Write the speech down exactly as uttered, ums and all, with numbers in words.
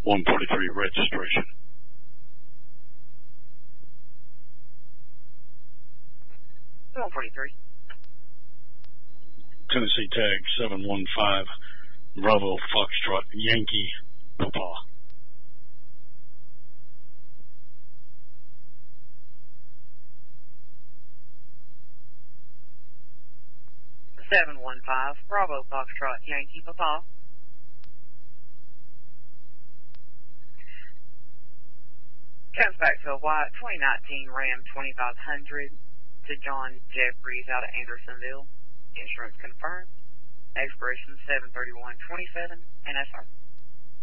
one forty-three registration. one forty-three. Tennessee tag seven one five, Bravo Foxtrot Yankee Papa. seven one five, Bravo Foxtrot Yankee Papa. Comes back to a white twenty nineteen Ram twenty-five hundred to John Jeffries out of Andersonville. Insurance confirmed. Expiration seven thirty-one twenty-seven, and S R.